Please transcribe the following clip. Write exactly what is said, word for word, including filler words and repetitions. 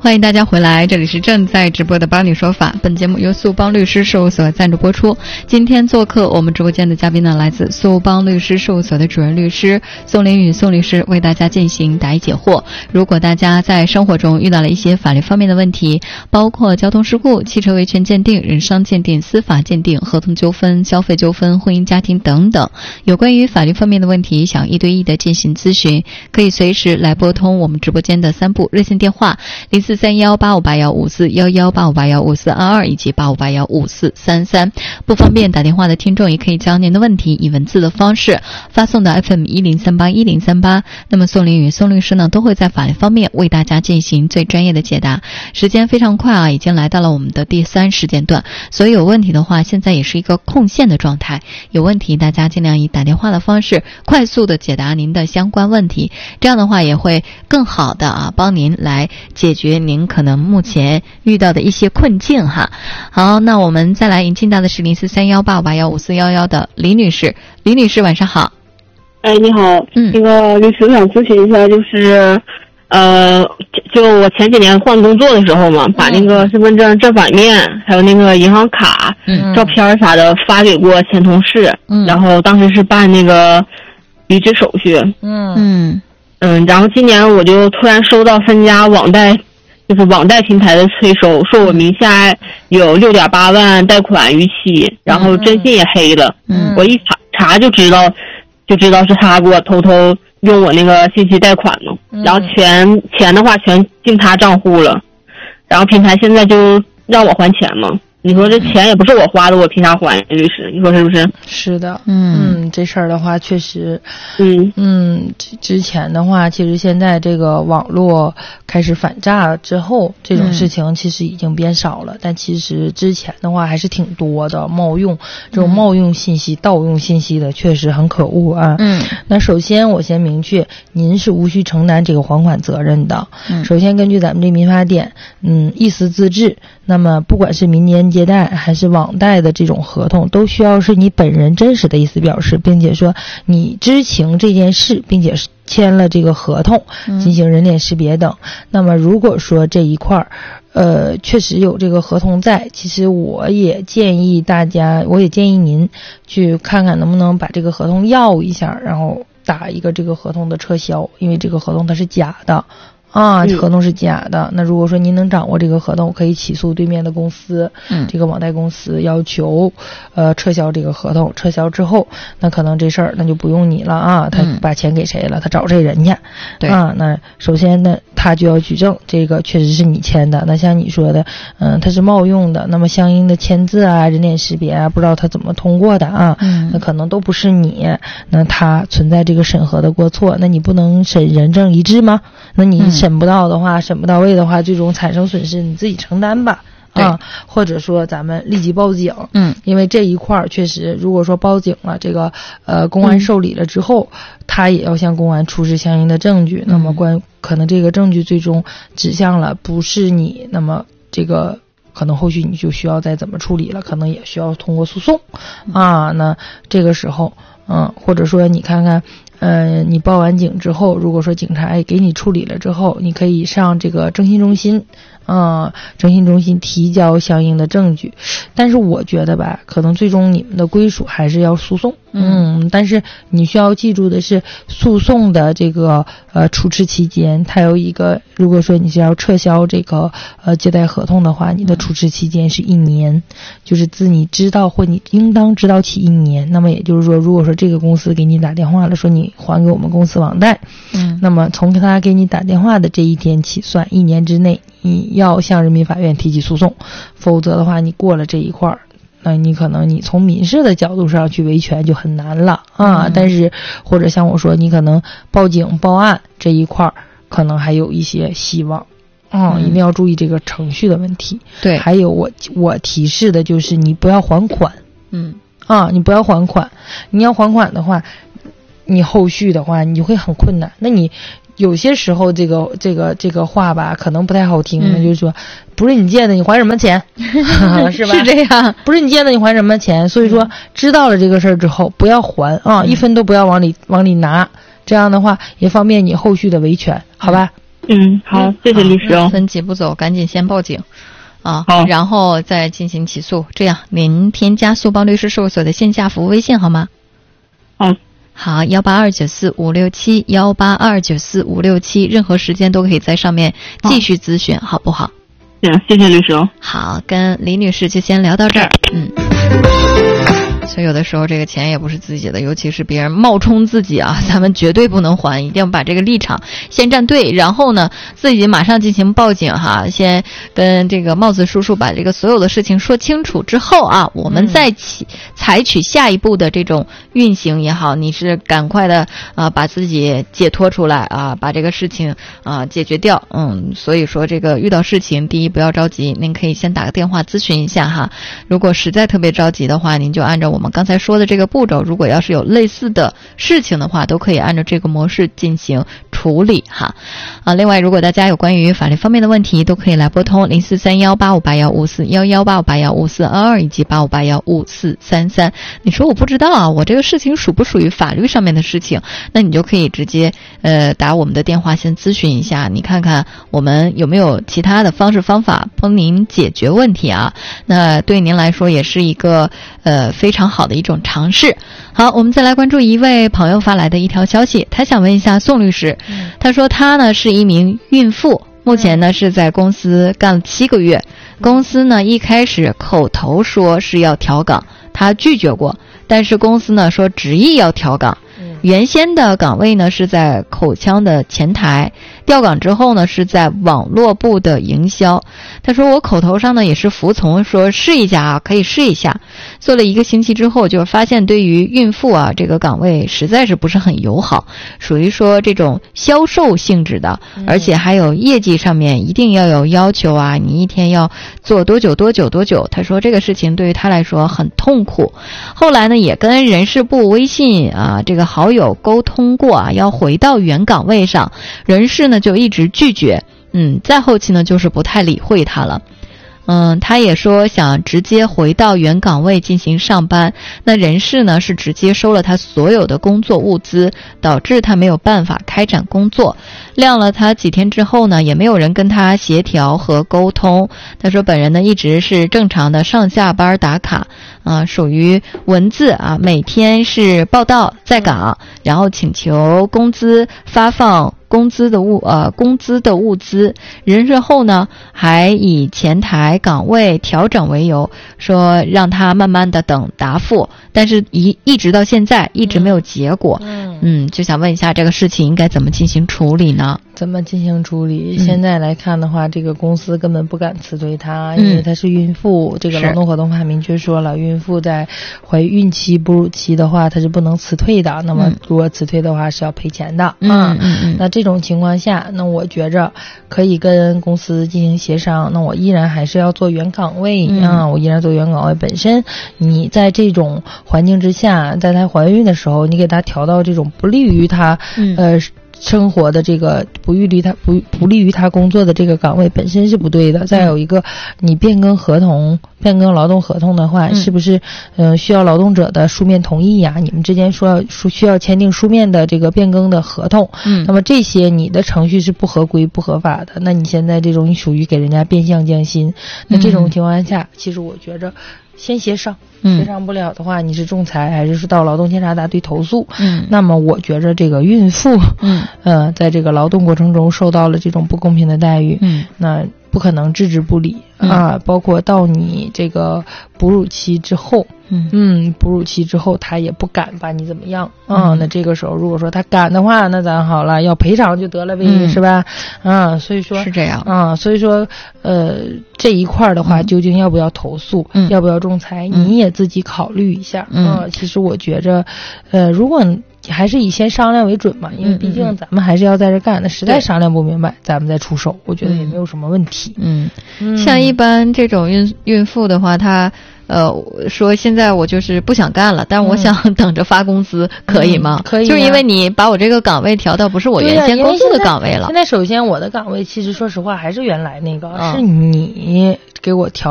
欢迎大家回来，这里是正在直播的帮你说法。本节目由速帮律师事务所赞助播出。今天做客我们直播间的嘉宾呢，来自速帮律师事务所的主任律师宋林宇宋律师，为大家进行答疑解惑。如果大家在生活中遇到了一些法律方面的问题，包括交通事故、汽车维权鉴定、人伤鉴定、司法鉴定、合同纠纷、消费纠纷、婚姻家庭等等，有关于法律方面的问题，想一对一的进行咨询，可以随时来拨通我们直播间的三部热线电话零四三幺八五八幺五四幺幺八五八幺五四二二以及八五八幺五四三三。不方便打电话的听众，也可以将您的问题以文字的方式发送到 F M 一零三八一零三八。那么宋林宇宋律师呢，都会在法律方面为大家进行最专业的解答。时间非常快啊，已经来到了我们的第三时间段，所以有问题的话，现在也是一个空线的状态。有问题大家尽量以打电话的方式快速的解答您的相关问题，这样的话也会更好的啊帮您来解决您可能目前遇到的一些困境哈。好，那我们再来引进到的是零四三幺八五八幺五四幺幺的李女士。李女士晚上好。 哎，你好， 嗯， 那个律师，我想咨询一下，就是呃，就我前几年换工作的时候嘛，把那个身份证正反面还有那个银行卡、嗯、照片啥的发给过前同事，嗯，然后当时是办那个离职手续， 嗯嗯嗯，然后今年我就突然收到三家网贷，就是网贷平台的催收，说我名下有六点八万贷款逾期，然后征信也黑了，嗯，我一查查就知道。就知道是他给我偷偷用我那个信息贷款了，嗯、然后钱钱的话全进他账户了，然后平台现在就让我还钱嘛。你说这钱也不是我花的，我凭啥还？律师，你说是不是？ 是的，嗯嗯，这事儿的话确实， 嗯嗯，之前的话，其实现在这个网络开始反诈之后，这种事情其实已经变少了，嗯、但其实之前的话还是挺多的，冒用这种冒用信息、嗯、盗用信息的，确实很可恶啊。嗯，那首先我先明确，您是无需承担这个还款责任的。嗯，首先根据咱们这民法典，嗯，意思自治，那么不管是民间借贷还是网贷的这种合同，都需要是你本人真实的意思表示，并且说你知情这件事，并且签了这个合同，进行人脸识别等。嗯、那么如果说这一块儿呃确实有这个合同在，其实我也建议大家，我也建议您去看看能不能把这个合同要一下，然后打一个这个合同的撤销，因为这个合同它是假的。啊，合同是假的。嗯、那如果说您能掌握这个合同，可以起诉对面的公司，嗯，这个网贷公司要求，呃，撤销这个合同。撤销之后，那可能这事儿那就不用你了啊，他把钱给谁了，他找谁人去？对啊，那首先呢，他就要举证这个确实是你签的。那像你说的，嗯，他是冒用的，那么相应的签字啊、人脸识别啊，不知道他怎么通过的啊，嗯，那可能都不是你，那他存在这个审核的过错，那你不能审人证一致吗？那你审不到的话，嗯、审不到位的话，最终产生损失你自己承担吧。啊，或者说咱们立即报警，嗯，因为这一块儿确实，如果说报警了，这个呃公安受理了之后，嗯、他也要向公安出示相应的证据，嗯、那么关可能这个证据最终指向了不是你，那么这个可能后续你就需要再怎么处理了，可能也需要通过诉讼，嗯、啊，那这个时候，嗯，或者说你看看。呃，你报完警之后，如果说警察也给你处理了之后，你可以上这个征信中心，啊、呃，征信中心提交相应的证据。但是我觉得吧，可能最终你们的归属还是要诉讼，嗯，但是你需要记住的是，诉讼的这个呃处置期间，它有一个，如果说你是要撤销这个呃借贷合同的话，你的处置期间是一年，就是自你知道或你应当知道起一年。那么也就是说，如果说这个公司给你打电话了，说你还给我们公司网贷，嗯，那么从他给你打电话的这一天起算，一年之内你要向人民法院提起诉讼，否则的话你过了这一块儿，那你可能你从民事的角度上去维权就很难了啊。嗯、但是或者像我说，你可能报警报案这一块儿可能还有一些希望。嗯，嗯一定要注意这个程序的问题。对，还有我我提示的就是你不要还款。嗯，啊，你不要还款，你要还款的话。你后续的话你就会很困难，那你有些时候这个这个这个话吧可能不太好听，那、嗯、就是说不是你借的你还什么钱是吧？是这样，不是你借的你还什么钱？所以说知道了这个事儿之后不要还啊、嗯，一分都不要往里往里拿，这样的话也方便你后续的维权，好吧？ 嗯，好，谢谢律师哦。 分几步走，赶紧先报警啊， 好， 然后再进行起诉。这样，您添加速帮律师事务所的线下服务微信好吗？ 好。 好，幺八二九四五六七，幺八二九四五六七，任何时间都可以在上面继续咨询，好不好？ 行，谢谢律师哦。 好，跟李女士就先聊到这儿。嗯。所以有的时候这个钱也不是自己的，尤其是别人冒充自己啊，咱们绝对不能还，一定要把这个立场先站对，然后呢自己马上进行报警哈，先跟这个帽子叔叔把这个所有的事情说清楚之后啊，我们再起、嗯、采取下一步的这种运行也好，你是赶快的啊、呃、把自己解脱出来啊，把这个事情啊、呃、解决掉。嗯，所以说这个遇到事情，第一不要着急，您可以先打个电话咨询一下哈，如果实在特别着急的话，您就按照我们刚才说的这个步骤，如果要是有类似的事情的话，都可以按照这个模式进行处理哈。啊，另外如果大家有关于法律方面的问题，都可以来拨通零四三幺八五八幺五四幺幺八五八幺五四二二以及八五八幺五四三三。你说我不知道啊，我这个事情属不属于法律上面的事情？那你就可以直接呃打我们的电话先咨询一下，你看看我们有没有其他的方式方法帮您解决问题啊？那对您来说也是一个呃非常好的一种尝试。好，我们再来关注一位朋友发来的一条消息，他想问一下宋律师，嗯、他说他呢是一名孕妇，目前呢是在公司干了七个月，公司呢一开始口头说是要调岗，他拒绝过，但是公司呢说执意要调岗。原先的岗位呢是在口腔的前台，调岗之后呢是在网络部的营销。他说我口头上呢也是服从，说试一下啊，可以试一下。做了一个星期之后，就发现对于孕妇啊这个岗位实在是不是很友好，属于说这种销售性质的，而且还有业绩上面一定要有要求啊，你一天要做多久多久多久。他说这个事情对于他来说很痛苦。后来呢也跟人事部微信啊这个好有沟通过啊，要回到原岗位上，人事呢就一直拒绝，嗯，再后期呢就是不太理会他了。嗯，他也说想直接回到原岗位进行上班，那人事呢是直接收了他所有的工作物资，导致他没有办法开展工作。晾了他几天之后呢，也没有人跟他协调和沟通。他说本人呢一直是正常的上下班打卡啊，属于文字啊，每天是报到在岗，然后请求工资发放工资的物呃工资的物资。人事后呢还以前台岗位调整为由，说让他慢慢的等答复，但是一一直到现在一直没有结果。嗯嗯，就想问一下这个事情应该怎么进行处理呢？ 怎么进行处理？嗯、现在来看的话，这个公司根本不敢辞退她，因为她是孕妇。嗯、这个劳动合同法明确说了，孕妇在怀孕期、哺乳期的话，她是不能辞退的。那么如果辞退的话，是要赔钱的。 嗯啊、 嗯嗯。 那这种情况下，那我觉着可以跟公司进行协商。那我依然还是要做原岗位、嗯、啊，我依然做原岗位。本身你在这种环境之下，在她怀孕的时候，你给她调到这种不利于她、嗯、呃。生活的这个不利于他不不利于他工作的这个岗位本身是不对的。再有一个，你变更合同、变更劳动合同的话，嗯、是不是呃需要劳动者的书面同意呀？你们之间说要需要签订书面的这个变更的合同。嗯，那么这些你的程序是不合规、不合法的。那你现在这种属于给人家变相降薪。那这种情况下，嗯、其实我觉着。先协商，协商不了的话，嗯、你是仲裁还是到劳动监察大队投诉？嗯，那么我觉着这个孕妇，嗯，呃，在这个劳动过程中受到了这种不公平的待遇，嗯，那不可能置之不理、嗯、啊。包括到你这个哺乳期之后，嗯嗯，哺乳期之后他也不敢把你怎么样啊、嗯。那这个时候如果说他敢的话，那咱好了，要赔偿就得了呗，嗯、是吧？啊，所以说是这样啊，所以说呃这一块的话，究竟要不要投诉，嗯、要不要仲裁，嗯、你也自己考虑一下。嗯、啊，其实我觉着，呃，如果还是以先商量为准嘛，因为毕竟咱们还是要在这干的，实在商量不明白，咱们再出手，我觉得也没有什么问题。 嗯，嗯像一般这种孕孕妇的话，她呃说现在我就是不想干了，但是我想等着发工资，嗯、可以吗？ 可以、啊， 就是因为你把我这个岗位调到不是我原先工作的岗位了。 现在首先我的岗位其实说实话还是原来那个，嗯、是你给我调。